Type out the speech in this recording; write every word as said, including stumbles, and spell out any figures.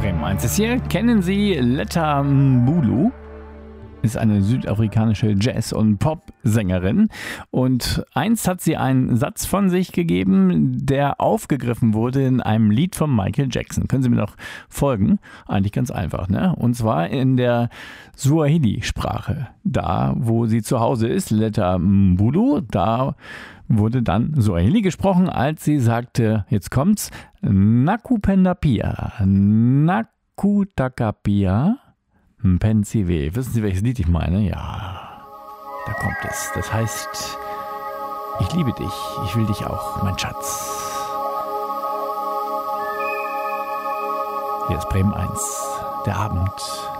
Bremen eins ist hier. Kennen Sie Letta Mbulu? Ist eine südafrikanische Jazz- und Pop-Sängerin. Und einst hat sie einen Satz von sich gegeben, der aufgegriffen wurde in einem Lied von Michael Jackson. Können Sie mir noch folgen? Eigentlich ganz einfach, ne? Und zwar in der Swahili-Sprache. Da, wo sie zu Hause ist, Letta Mbulu, da wurde dann Swahili gesprochen, als sie sagte, jetzt kommt's, Nakupenda Pia, Nakutakapia, Pensive. Wissen Sie, welches Lied ich meine? Ja, da kommt es. Das heißt, ich liebe dich, ich will dich auch, mein Schatz. Hier ist Bremen eins, der Abend